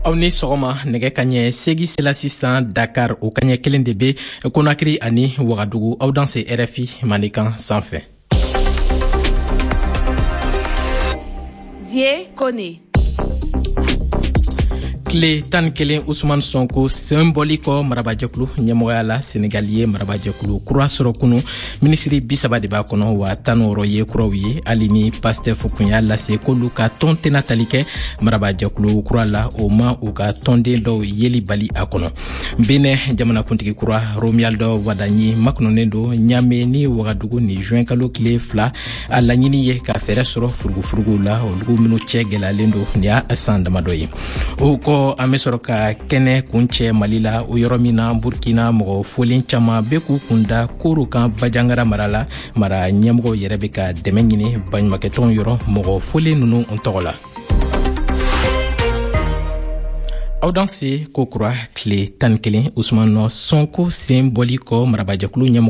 aw ni sɔgɔma nɛgɛ kaɲɛ 8 sela sisan Dakar o kaɲɛ 1 de be Konakri ani Wagadugu aw dan se RFI Manikan sanfɛ. Zie Kone. Tile 11 Ousmane Sonko symbolique marabajɛkulu ɲɛmɔgɔya la Senegal ye marabajɛkulu kura sɔrɔ kunu ministre 30 de b'a kɔnɔ wa 16 ye kuraw ye hali ni Pastef kun y'a lase k'olu ka tɔn tɛna tali kɛ marabajɛkulu kura la o ma u ka tɔnden dɔw yeli bali a kɔnɔ. Benin jamanakuntigi kura Romualdo Wadanyi makɔnɔnen do Ɲame ni Wagadugu ni juin kalo tile 2 a laɲini ye ka fɛɛrɛ sɔrɔ furugufurugu la olugu minnu cɛ gɛlɛyalen do ni y'a san damadɔ ye. O kɔ an bɛ sɔrɔ ka kɛnɛ kuncɛ Mali la o yɔrɔ min na Burkina mɔgɔ folen caman bɛ k'u kunda Koro kan Bajangara mara la mara ɲɛmɔgɔw yɛrɛ bɛ ka dɛmɛ ɲini baɲumankɛtɔnw yɔrɔ mɔgɔ folen ninnu tɔgɔ la. Aw dan se ko kura tile 11 Ousmane Sonko sen bɔli kɔ marabajɛkulu ɲɛmɔgɔ